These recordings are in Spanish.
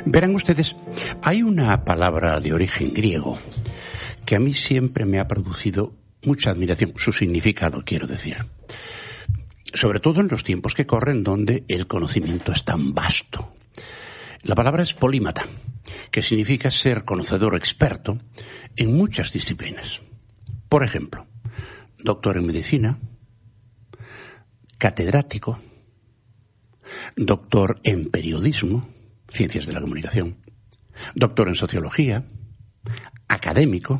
Verán ustedes, hay una palabra de origen griego que a mí siempre me ha producido mucha admiración, su significado, quiero decir. Sobre todo en los tiempos que corren donde el conocimiento es tan vasto. La palabra es polímata, que significa ser conocedor o experto en muchas disciplinas. Por ejemplo, doctor en medicina, catedrático, doctor en periodismo, ciencias de la comunicación, doctor en sociología, académico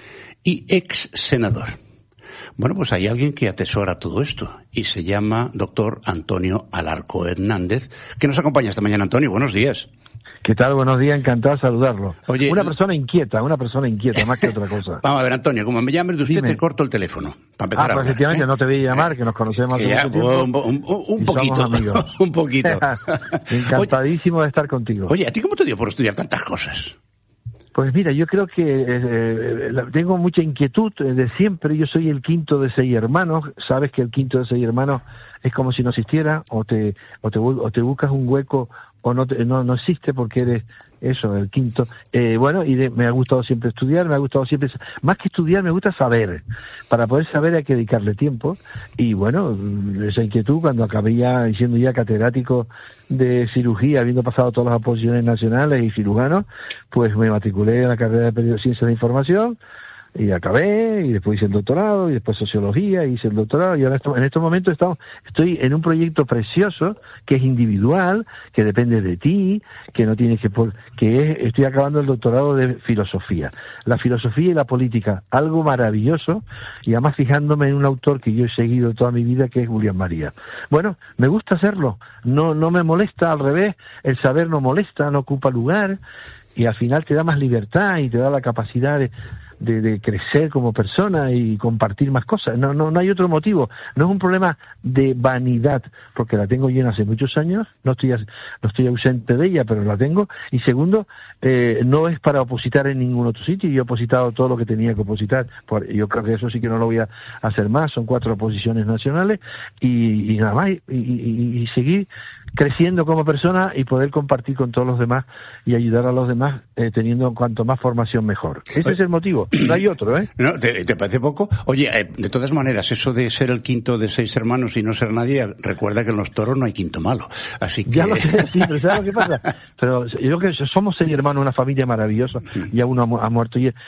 y ex senador. Bueno, pues hay alguien que atesora todo esto y se llama doctor Antonio Alarco Hernández, que nos acompaña esta mañana. Antonio, buenos días. ¿Qué tal? Buenos días, encantado de saludarlo. Oye, una persona inquieta, más que otra cosa. Vamos a ver, Antonio, como me llames de usted, Dime. Te corto el teléfono. Para empezar a hablar, efectivamente, no te voy a llamar, que nos conocemos hace mucho tiempo. Un poquito, un poquito. Encantadísimo de estar contigo. Oye, ¿a ti cómo te dio por estudiar tantas cosas? Pues mira, yo creo que tengo mucha inquietud de siempre. Yo soy el quinto de 6 hermanos. Sabes que el quinto de 6 hermanos es como si no existiera, o te buscas un hueco o no existe porque eres eso, el quinto. Me ha gustado siempre estudiar, más que estudiar, me gusta saber. Para poder saber hay que dedicarle tiempo. Y bueno, esa inquietud, cuando acabé siendo ya catedrático de cirugía, habiendo pasado todas las oposiciones nacionales y cirujanos, pues me matriculé en la carrera de Ciencias de Información, y acabé, y después hice el doctorado, y después sociología, y hice el doctorado, y ahora en estos momentos estoy en un proyecto precioso, que es individual, que depende de ti, que no tienes estoy acabando el doctorado de filosofía. La filosofía y la política, algo maravilloso, y además fijándome en un autor que yo he seguido toda mi vida, que es Julián María. Bueno, me gusta hacerlo, no me molesta, al revés, el saber no molesta, no ocupa lugar, y al final te da más libertad y te da la capacidad de crecer como persona y compartir más cosas. No hay otro motivo. No es un problema de vanidad, porque la tengo llena hace muchos años, no estoy ausente de ella, pero la tengo. Y segundo, no es para opositar en ningún otro sitio. Yo he opositado todo lo que tenía que opositar. Yo creo que eso sí que no lo voy a hacer más. Son 4 oposiciones nacionales y nada más. Y seguir creciendo como persona y poder compartir con todos los demás y ayudar a los demás, teniendo cuanto más formación mejor. Ese es el motivo. No hay otro, ¿eh? ¿No? ¿Te parece poco? Oye, de todas maneras, eso de ser el quinto de 6 hermanos y no ser nadie, recuerda que en los toros no hay quinto malo. Así que... Ya lo sé, sí, pero ¿sabes lo que pasa? Pero yo creo que somos 6 hermanos, una familia maravillosa, ya uno ha muerto. Y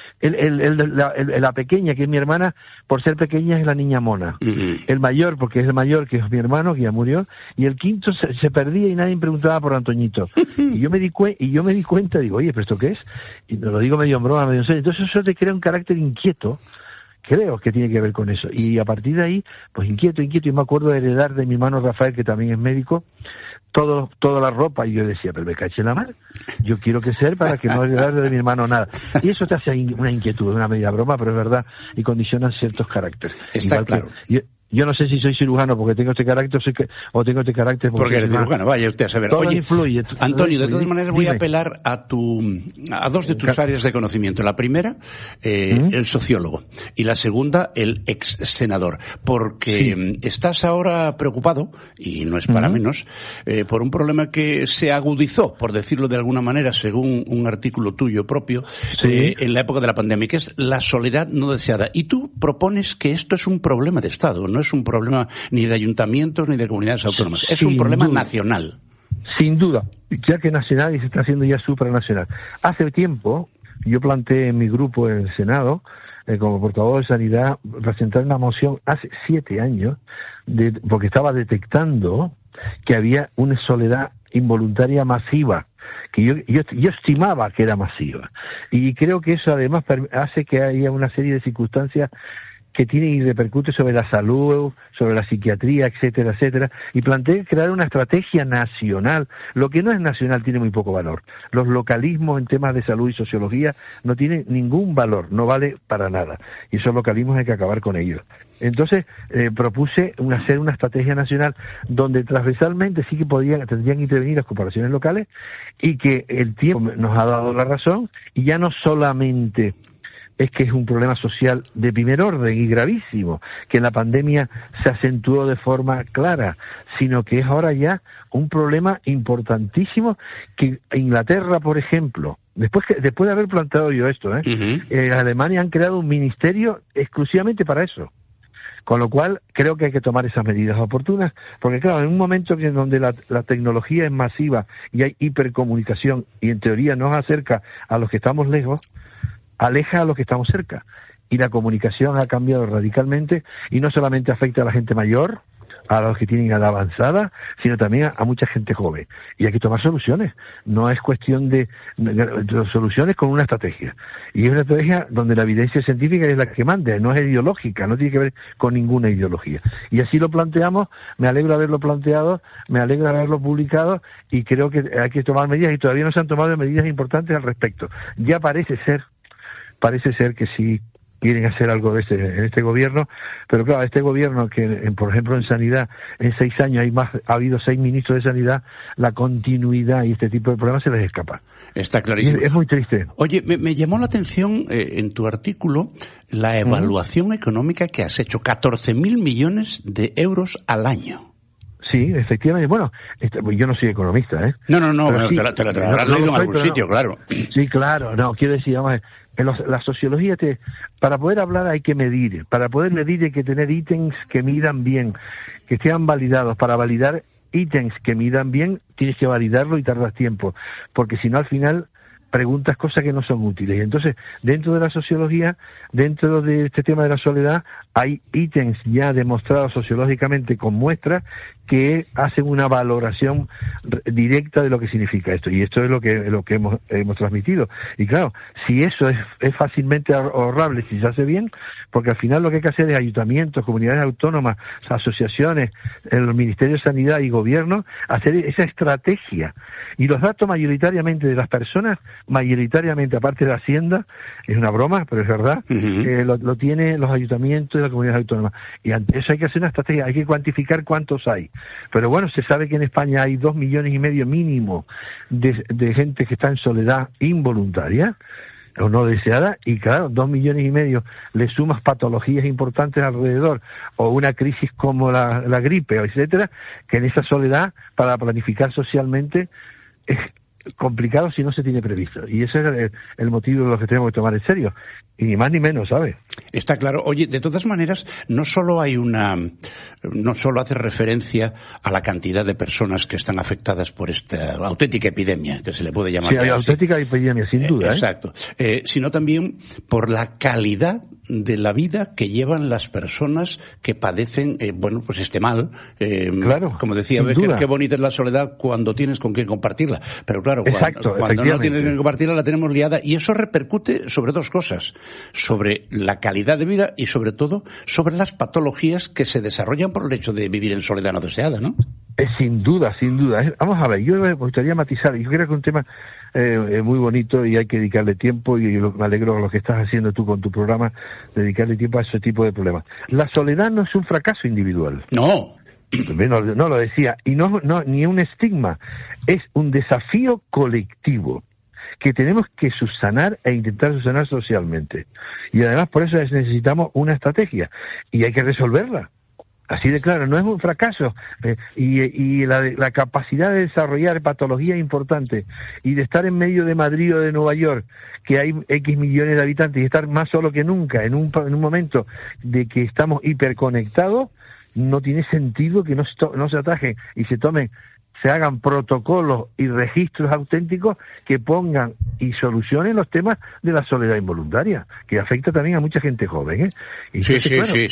la pequeña, que es mi hermana, por ser pequeña es la niña mona. El mayor, porque es el mayor, que es mi hermano, que ya murió, y el quinto se perdía y nadie me preguntaba por Antoñito. Y yo me di cuenta, digo, oye, ¿pero esto qué es? Y me lo digo medio en broma, medio en serio. Entonces eso te crea un carácter inquieto, creo que tiene que ver con eso. Y a partir de ahí, pues inquieto, y me acuerdo de heredar de mi hermano Rafael, que también es médico, toda la ropa, y yo decía, pero me caché en la mar, yo quiero crecer para que no heredar de mi hermano nada. Y eso te hace una inquietud, una media broma, pero es verdad, y condiciona ciertos caracteres. Está claro. Yo no sé si soy cirujano porque tengo este carácter o tengo este carácter porque eres cirujano, vaya usted a saber. Todo Oye, influye. Antonio, de todas maneras voy a apelar a 2 de tus áreas de conocimiento. La primera, el sociólogo, y la segunda, el ex senador, porque estás ahora preocupado, y no es para menos, por un problema que se agudizó, por decirlo de alguna manera, según un artículo tuyo propio, en la época de la pandemia, que es la soledad no deseada. Y tú propones que esto es un problema de Estado, no es un problema ni de ayuntamientos ni de comunidades autónomas, es un problema nacional. Sin duda, ya que nacional y se está haciendo ya supranacional. Hace tiempo yo planteé en mi grupo en el Senado, como portavoz de Sanidad, presentar una moción hace 7 años, porque estaba detectando que había una soledad involuntaria masiva, que yo estimaba que era masiva. Y creo que eso además hace que haya una serie de circunstancias que tiene y repercute sobre la salud, sobre la psiquiatría, etcétera, etcétera, y planteé crear una estrategia nacional. Lo que no es nacional tiene muy poco valor. Los localismos en temas de salud y sociología no tienen ningún valor, no vale para nada. Y esos localismos hay que acabar con ellos. Entonces propuse hacer una estrategia nacional donde transversalmente sí que tendrían que intervenir las corporaciones locales, y que el tiempo nos ha dado la razón, y ya no solamente es que es un problema social de primer orden y gravísimo, que en la pandemia se acentuó de forma clara, sino que es ahora ya un problema importantísimo que Inglaterra, por ejemplo, después de haber planteado yo esto, en Alemania han creado un ministerio exclusivamente para eso. Con lo cual, creo que hay que tomar esas medidas oportunas, porque claro, en un momento en donde la tecnología es masiva y hay hipercomunicación y en teoría nos acerca a los que estamos lejos, aleja a los que estamos cerca. Y la comunicación ha cambiado radicalmente y no solamente afecta a la gente mayor, a los que tienen edad avanzada, sino también a mucha gente joven. Y hay que tomar soluciones. No es cuestión de soluciones con una estrategia. Y es una estrategia donde la evidencia científica es la que manda, no es ideológica, no tiene que ver con ninguna ideología. Y así lo planteamos, me alegro de haberlo planteado, me alegro de haberlo publicado y creo que hay que tomar medidas y todavía no se han tomado medidas importantes al respecto. Ya parece ser que sí quieren hacer algo en este gobierno, pero claro, este gobierno que, por ejemplo, en sanidad, en 6 años ha habido 6 ministros de sanidad, la continuidad y este tipo de problemas se les escapa. Está clarísimo. Es muy triste. Oye, me llamó la atención en tu artículo la evaluación económica que has hecho, 14.000 millones de euros al año. Sí, efectivamente. Bueno, yo no soy economista, ¿eh? No, sí, te lo habrás leído en algún sitio, claro. Sí, claro. No, quiero decir, vamos, la sociología, para poder hablar hay que medir. Para poder medir hay que tener ítems que midan bien, que sean validados. Para validar ítems que midan bien, tienes que validarlo y tardas tiempo. Porque si no, al final preguntas cosas que no son útiles. Y entonces, dentro de la sociología, dentro de este tema de la soledad, hay ítems ya demostrados sociológicamente con muestras que hacen una valoración directa de lo que significa esto. Y esto es lo que hemos transmitido. Y claro, si eso es fácilmente ahorrable, si se hace bien, porque al final lo que hay que hacer es ayuntamientos, comunidades autónomas, asociaciones, el Ministerio de Sanidad y Gobierno, hacer esa estrategia. Y los datos mayoritariamente de las personas, mayoritariamente, aparte de la Hacienda, es una broma, pero es verdad, lo tienen los ayuntamientos y las comunidades autónomas. Y ante eso hay que hacer una estrategia, hay que cuantificar cuántos hay. Pero bueno, se sabe que en España hay 2,5 millones mínimo de gente que está en soledad involuntaria o no deseada, y claro, 2,5 millones le sumas patologías importantes alrededor o una crisis como la gripe, etcétera, que en esa soledad, para planificar socialmente, es complicado si no se tiene previsto. Y ese es el motivo de lo que tenemos que tomar en serio. Y ni más ni menos, ¿sabes? Está claro. Oye, de todas maneras, no solo hace referencia a la cantidad de personas que están afectadas por esta auténtica epidemia, que se le puede llamar. Sí, hay auténtica epidemia, sin duda. Exacto. Sino también por la calidad de la vida que llevan las personas que padecen, pues este mal. Claro. Como decía, qué bonita es la soledad cuando tienes con quién compartirla. Pero claro, cuando no tienes con quién compartirla la tenemos liada, y eso repercute sobre 2 cosas. Sobre la calidad de vida y sobre todo sobre las patologías que se desarrollan por el hecho de vivir en soledad no deseada, ¿no? Sin duda. Vamos a ver, yo me gustaría matizar, yo creo que es un tema muy bonito y hay que dedicarle tiempo, y me alegro de lo que estás haciendo tú con tu programa, dedicarle tiempo a ese tipo de problemas. La soledad no es un fracaso individual. No. No lo decía, y no ni un estigma, es un desafío colectivo que tenemos que subsanar e intentar subsanar socialmente. Y además por eso necesitamos una estrategia y hay que resolverla. Así de claro, no es un fracaso. Y la capacidad de desarrollar patologías importantes y de estar en medio de Madrid o de Nueva York, que hay X millones de habitantes, y estar más solo que nunca en un momento de que estamos hiperconectados, no tiene sentido que no se atajen y se hagan protocolos y registros auténticos que pongan y solucionen los temas de la soledad involuntaria, que afecta también a mucha gente joven, ¿eh? Y sí.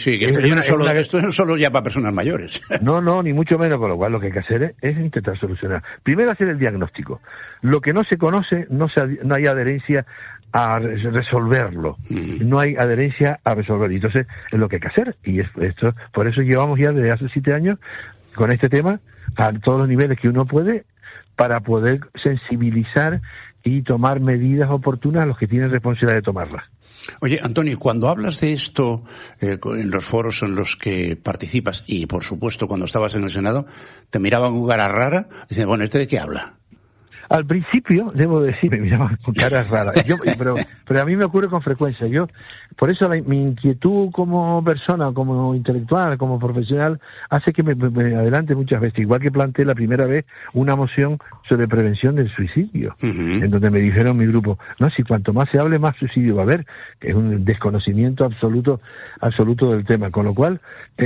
Esto no es solo ya para personas mayores. No, ni mucho menos, con lo cual lo que hay que hacer es intentar solucionar. Primero hacer el diagnóstico. Lo que no se conoce, no hay adherencia a resolverlo. No hay adherencia a resolverlo. Y entonces es lo que hay que hacer. Y esto, por eso llevamos ya desde hace 7 años con este tema a todos los niveles que uno puede, para poder sensibilizar y tomar medidas oportunas a los que tienen responsabilidad de tomarlas. Oye, Antonio, cuando hablas de esto en los foros en los que participas, y por supuesto cuando estabas en el Senado, te miraban con cara rara, dicen, bueno, ¿este de qué habla? Al principio, debo decir, me miraban con caras raras. Pero a mí me ocurre con frecuencia. Por eso mi inquietud como persona, como intelectual, como profesional, hace que me adelante muchas veces. Igual que planteé la primera vez una moción sobre prevención del suicidio, en donde me dijeron mi grupo, no, si cuanto más se hable, más suicidio va a haber. Es un desconocimiento absoluto del tema. Con lo cual,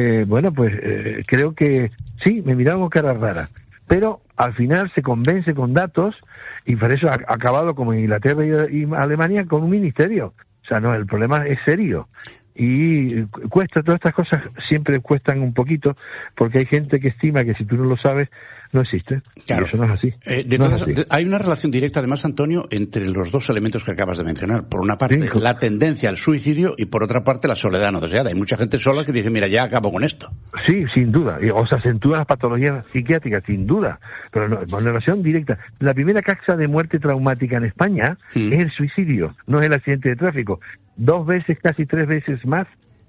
creo que sí, me miraban con caras raras. Pero al final se convence con datos, y por eso ha acabado como en Inglaterra y Alemania con un ministerio. O sea, no, el problema es serio. Y cuesta, todas estas cosas siempre cuestan un poquito, porque hay gente que estima que si tú no lo sabes, no existe. Claro. Y eso no es así. Hay una relación directa, además, Antonio, entre los dos elementos que acabas de mencionar. Por una parte, la tendencia al suicidio, y por otra parte, la soledad no deseada. Hay mucha gente sola que dice, mira, ya acabo con esto. Sí, sin duda. O se acentúan las patologías psiquiátricas, sin duda. Pero no, con relación directa. La primera causa de muerte traumática en España es el suicidio, no es el accidente de tráfico. 2 veces, casi 3 veces más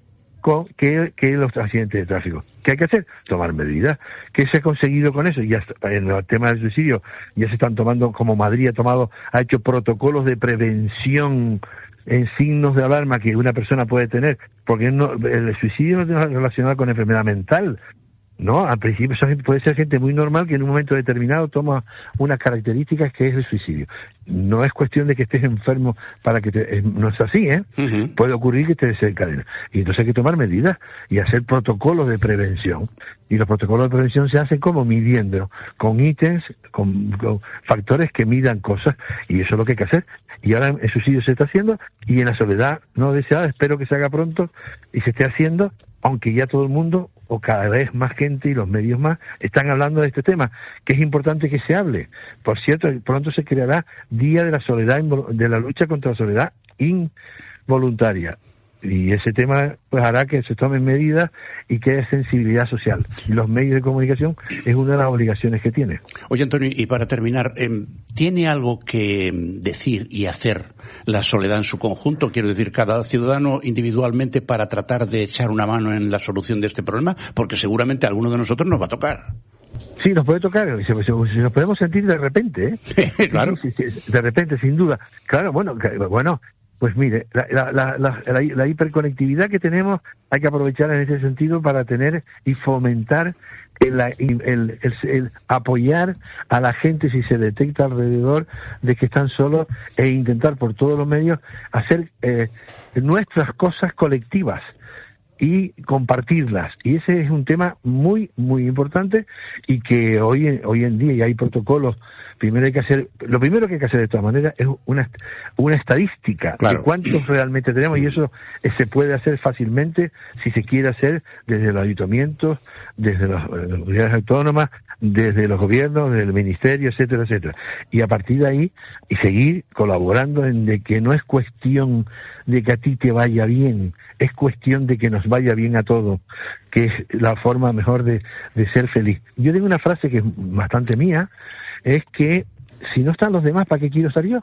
que los accidentes de tráfico. ¿Qué hay que hacer? Tomar medidas. ¿Qué se ha conseguido con eso? Ya en el tema del suicidio ya se están tomando, como Madrid ha hecho protocolos de prevención en signos de alarma que una persona puede tener, porque el suicidio no está relacionado con enfermedad mental. No, al principio puede ser gente muy normal que en un momento determinado toma unas características que es el suicidio. No es cuestión de que estés enfermo para que no es así, ¿eh? Puede ocurrir que te desencadena. Y entonces hay que tomar medidas y hacer protocolos de prevención. Y los protocolos de prevención se hacen como midiendo, con ítems, con factores que midan cosas, y eso es lo que hay que hacer. Y ahora el suicidio se está haciendo, y en la soledad no deseada, espero que se haga pronto y se esté haciendo, aunque ya todo el mundo, o cada vez más gente y los medios más, están hablando de este tema, que es importante que se hable. Por cierto, pronto se creará Día de la Soledad, de la lucha contra la soledad involuntaria. Y ese tema pues hará que se tomen medidas y que haya sensibilidad social. Y los medios de comunicación es una de las obligaciones que tiene. Oye, Antonio, y para terminar, ¿tiene algo que decir y hacer la soledad en su conjunto? Quiero decir, cada ciudadano individualmente, para tratar de echar una mano en la solución de este problema, porque seguramente a alguno de nosotros nos va a tocar. Sí, nos puede tocar, si nos podemos sentir de repente, ¿eh? Claro. Sí, de repente, sin duda. Claro, bueno, pues mire, la hiperconectividad que tenemos hay que aprovechar en ese sentido para tener y fomentar el apoyar a la gente si se detecta alrededor de que están solos, e intentar por todos los medios hacer nuestras cosas colectivas y compartirlas. Y ese es un tema muy, muy importante, y que hoy en día ya hay protocolos. Lo primero que hay que hacer de todas maneras es una estadística, claro, de cuántos realmente tenemos, y eso se puede hacer fácilmente si se quiere hacer desde los ayuntamientos, desde las comunidades autónomas, desde los gobiernos, desde el ministerio, etcétera, etcétera. Y a partir de ahí, y seguir colaborando en de que no es cuestión de que a ti te vaya bien, es cuestión de que nos vaya bien a todos, que es la forma mejor de ser feliz. Yo tengo una frase que es bastante mía, es que si no están los demás, ¿para qué quiero estar yo?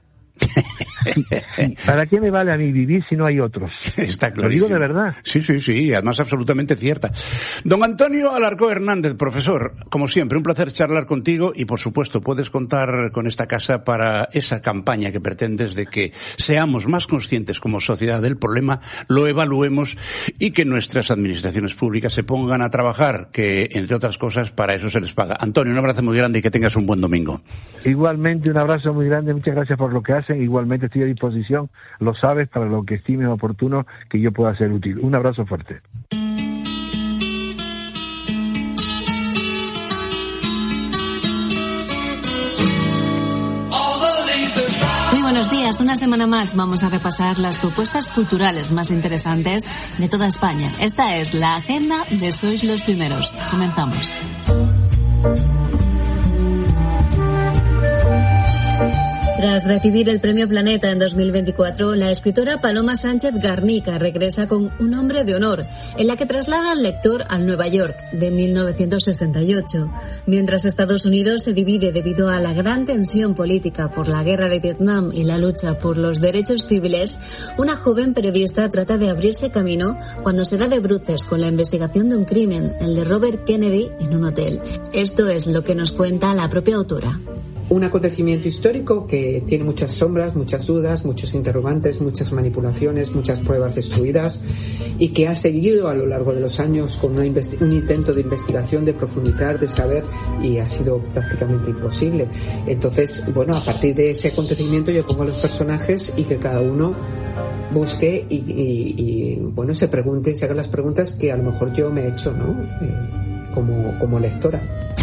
¿Para qué me vale a mí vivir si no hay otros? Está clarísimo. Lo digo de verdad. Sí, además absolutamente cierta. Don Antonio Alarcó Hernández, profesor, como siempre, un placer charlar contigo, y por supuesto puedes contar con esta casa para esa campaña que pretendes de que seamos más conscientes como sociedad del problema, lo evaluemos y que nuestras administraciones públicas se pongan a trabajar, que entre otras cosas para eso se les paga. Antonio, un abrazo muy grande y que tengas un buen domingo. Igualmente, un abrazo muy grande, muchas gracias por lo que haces. Igualmente estoy a disposición, lo sabes, para lo que estimes oportuno que yo pueda ser útil. Un abrazo fuerte. Muy buenos días. Una semana más vamos a repasar las propuestas culturales más interesantes de toda España. Esta es la agenda de Sois los Primeros. Comenzamos. Tras recibir el Premio Planeta en 2024, la escritora Paloma Sánchez Garnica regresa con Un hombre de honor, en la que traslada al lector al Nueva York de 1968. Mientras Estados Unidos se divide debido a la gran tensión política por la guerra de Vietnam y la lucha por los derechos civiles, una joven periodista trata de abrirse camino cuando se da de bruces con la investigación de un crimen, el de Robert Kennedy, en un hotel. Esto es lo que nos cuenta la propia autora. un acontecimiento histórico que tiene muchas sombras, muchas dudas, muchos interrogantes, muchas manipulaciones, muchas pruebas destruidas, y que ha seguido a lo largo de los años con un intento de investigación, de profundizar, de saber, y ha sido prácticamente imposible. Entonces, bueno, a partir de ese acontecimiento yo pongo a los personajes y que cada uno busque y bueno, se pregunte, se haga las preguntas que a lo mejor yo me he hecho, ¿no? Como lectora.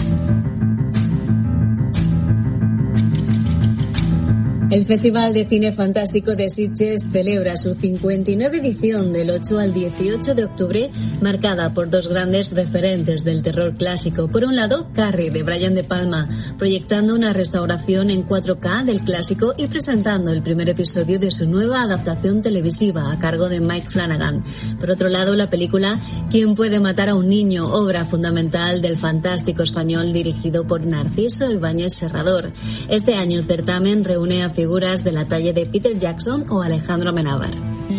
El Festival de Cine Fantástico de Sitges celebra su 59 edición del 8 al 18 de octubre, marcada por dos grandes referentes del terror clásico. Por un lado, Carrie, de Brian De Palma, proyectando una restauración en 4K del clásico y presentando el primer episodio de su nueva adaptación televisiva a cargo de Mike Flanagan. Por otro lado, la película ¿Quién puede matar a un niño?, obra fundamental del fantástico español dirigido por Narciso Ibáñez Serrador. Este año el certamen reúne a figuras de la talla de Peter Jackson o Alejandro Amenábar.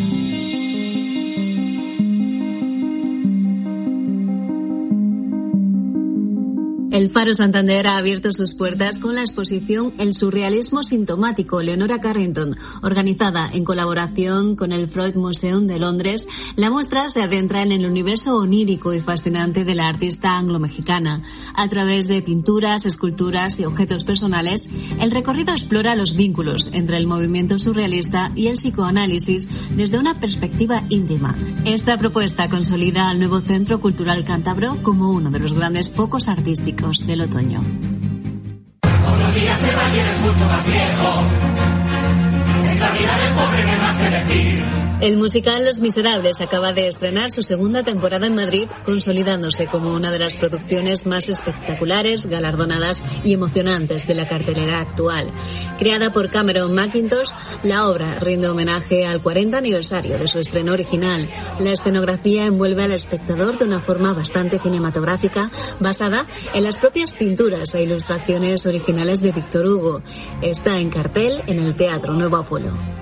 El Faro Santander ha abierto sus puertas con la exposición El surrealismo sintomático, Leonora Carrington, organizada en colaboración con el Freud Museum de Londres. La muestra se adentra en el universo onírico y fascinante de la artista anglo-mexicana. A través de pinturas, esculturas y objetos personales, el recorrido explora los vínculos entre el movimiento surrealista y el psicoanálisis desde una perspectiva íntima. Esta propuesta consolida al nuevo Centro Cultural Cántabro como uno de los grandes focos artísticos del otoño. Otro día se va y eres mucho más viejo. Es la vida del pobre que más elegir. El musical Los Miserables acaba de estrenar su segunda temporada en Madrid, consolidándose como una de las producciones más espectaculares, galardonadas y emocionantes de la cartelera actual. Creada por Cameron Mackintosh, la obra rinde homenaje al 40 aniversario de su estreno original. La escenografía envuelve al espectador de una forma bastante cinematográfica, basada en las propias pinturas e ilustraciones originales de Víctor Hugo. Está en cartel en el Teatro Nuevo Apolo.